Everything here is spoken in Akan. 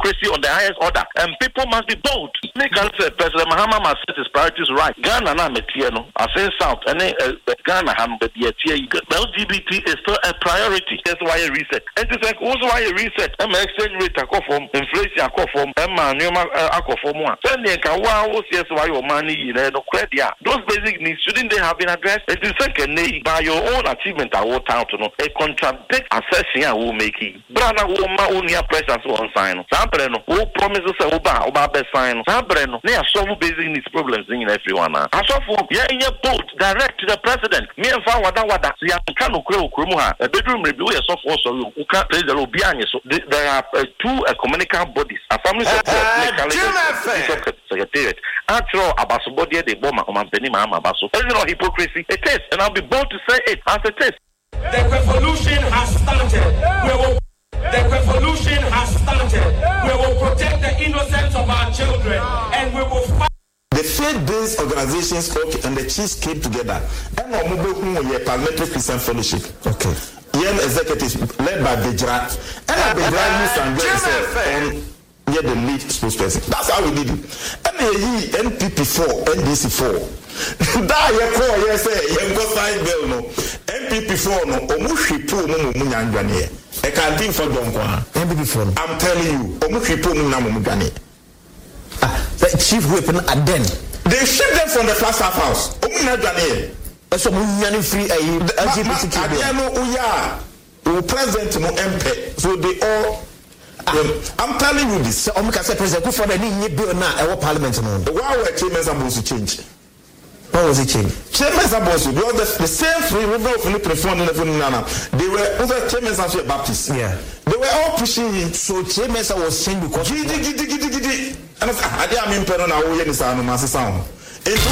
hypocrisy on the highest order, and people must be bold. President Mahama must set his priorities right. Ghana na metiano, I say South, and Ghana ham but the LGBT is still a priority. That's why a reset. And it's like also why a reset. I'm exchange rate a form, inflation a form, Newman a form one. Then they can wow, yes, why your money in no credit. Those basic needs shouldn't they have been addressed? It is second by your own achievement. I will town to know a contradict assessing I will make it. Brother, woman, only a presence one sign. Sambreno, who promises a Oba best sign. Sambreno, they are solve basic needs problems in everyone. I saw for in your boat direct to the president. Me and Wada, the Ankano Krumuha, a bedroom review, a soft also who can't play the Lobiani. So there are two communicable bodies, a family secretariat. After all, Abasobody, the bomber, Omampeni Mahama Baso. There is no hypocrisy. It is, and I'll be bold to say it as it is. The revolution has started. The revolution has started. We will protect the innocence of our children, and we will fight. The faith-based organizations and the chiefs came together. And our Parliamentary Christian Fellowship. Okay. Young executives led by Bejra. And Bejra and the lead spokesperson. That's how we did it. And NPP4, NDC4. That you call yes, you go sign bill no. NPP4 no. Omushipu no munyangwane. I can't think for don't NPP4. I'm telling you, Omushipu no munyangwane. The chief weapon at then. They shipped them from the first half house. Omunangwane. So munyani free the LGBTQ. The president no MP. So they all. I'm telling you this. I'm going to say President for the new bill now. Our parliament no. Why were chambers supposed to change? What was it change? Chambers supposed to because the same free river of Philip reform in the Nana. They were other chambers as Baptists. Yeah. They were all pushing it. So chambers was changed because. And I mean, Perona, we are in the sound.